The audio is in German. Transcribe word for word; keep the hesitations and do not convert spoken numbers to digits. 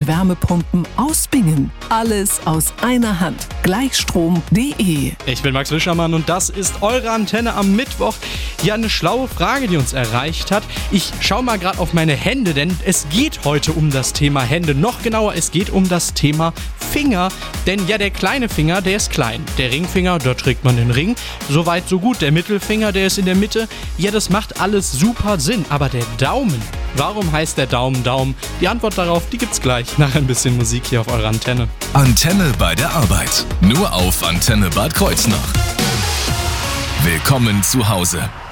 Wärmepumpen aus Bingen. Alles aus einer Hand. Gleichstrom punkt de. Ich bin Max Wischermann und das ist eure Antenne am Mittwoch. Ja, eine schlaue Frage, die uns erreicht hat. Ich schaue mal gerade auf meine Hände, denn es geht heute um das Thema Hände. Noch genauer, es geht um das Thema Finger. Denn ja, der kleine Finger, der ist klein. Der Ringfinger, da trägt man den Ring. Soweit, so gut. Der Mittelfinger, der ist in der Mitte. Ja, das macht alles super Sinn. Aber der Daumen, warum heißt der Daumen Daumen? Die Antwort darauf, die gibt's gleich nach ein bisschen Musik hier auf eurer Antenne. Antenne bei der Arbeit. Nur auf Antenne Bad Kreuznach. Willkommen zu Hause.